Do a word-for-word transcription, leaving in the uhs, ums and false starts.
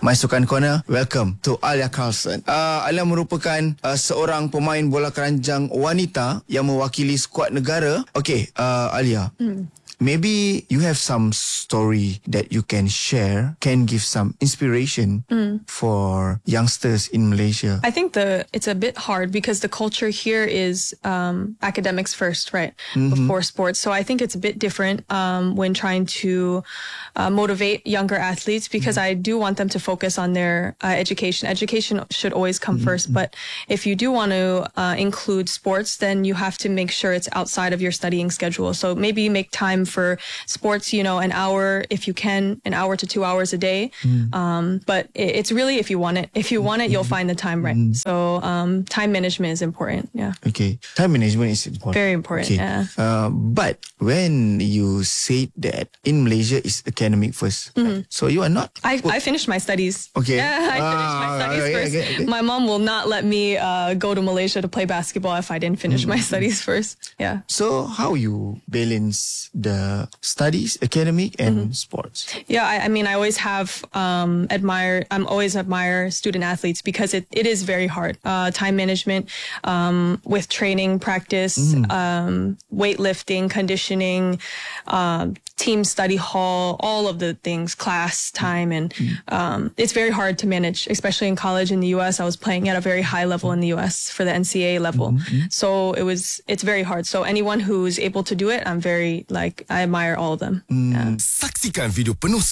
My Sukan Corner. Welcome to Alia Carlson. Uh, Alia merupakan uh, seorang pemain bola keranjang wanita yang mewakili skuad negara. Okay, uh, Alia. Hmm. Maybe you have some story that you can share, can give some inspiration mm. for youngsters in Malaysia. I think the it's a bit hard because the culture here is um, academics first, right, mm-hmm. before sports. So I think it's a bit different um, when trying to uh, motivate younger athletes because mm-hmm. I do want them to focus on their uh, education. Education should always come mm-hmm. first, but if you do want to uh, include sports, then you have to make sure it's outside of your studying schedule. So maybe make time for sports, you know, an hour if you can, an hour to two hours a day. Mm. Um, but it, it's really if you want it. If you want it, you'll find the time right. Mm. So um, time management is important. Yeah. Okay. Time management is important. Very important. Okay. Yeah. Uh, but when you said that in Malaysia is academic first, mm-hmm. right? So you are not. I, I finished my studies. Okay. Yeah, I finished my studies okay, first. Okay, okay. My mom will not let me uh, go to Malaysia to play basketball if I didn't finish mm-hmm. my studies first. Yeah. So how you balance the studies, academic, and mm-hmm. sports? Yeah, I, I mean, I always have um, admire. I'm always admire student athletes because it, it is very hard. Uh, time management um, with training, practice, mm. um, weightlifting, conditioning, um, team study hall, all of the things, class time, and um, it's very hard to manage, especially in college in the U S. I was playing at a very high level in the U S for the N C A A level, mm-hmm. so it was it's very hard. So anyone who's able to do it, I'm very like I admire all of them. Mm. Yeah. Saksikan video penuh